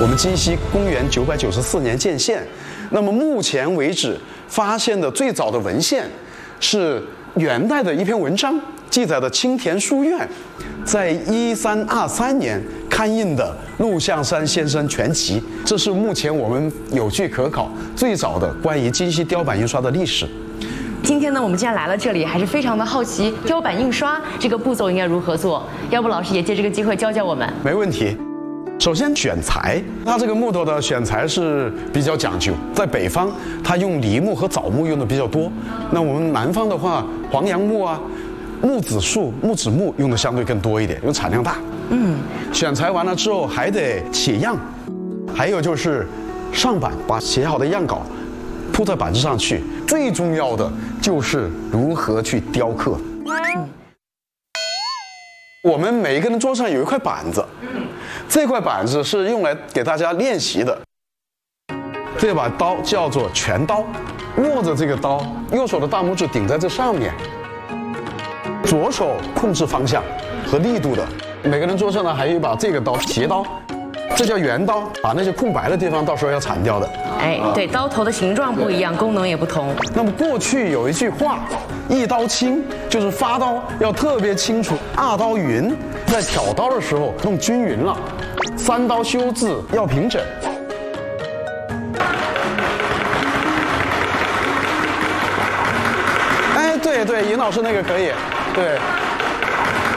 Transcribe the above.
我们金溪公元994年建县，那么目前为止发现的最早的文献是元代的一篇文章，记载的青田书院在1323年刊印的《陆象山先生全集》，这是目前我们有据可考最早的关于金溪雕版印刷的历史。 今天呢，我们既然来了这里，还是非常的好奇雕版印刷这个步骤应该如何做，要不老师也借这个机会教教我们？ 没问题。首先选材，它这个木头的选材是比较讲究，在北方它用梨木和枣木用的比较多，那我们南方的话，黄杨木啊、木子树、木子木用的相对更多一点，因为产量大。选材完了之后还得起样，还有就是上板，把写好的样稿铺在板子上去。最重要的就是如何去雕刻。我们每一个人桌上有一块板子，这块板子是用来给大家练习的。这把刀叫做拳刀，握着这个刀，右手的大拇指顶在这上面，左手控制方向和力度的。每个人桌上呢还有一把这个刀，斜刀，这叫圆刀，把那些空白的地方到时候要铲掉的。 哎，对，刀头的形状不一样，功能也不同。 那么过去有一句话，一刀清，就是发刀要特别清楚，二刀匀，在挑刀的时候弄均匀了，三刀修字要平整。哎，对，尹老师那个可以，对。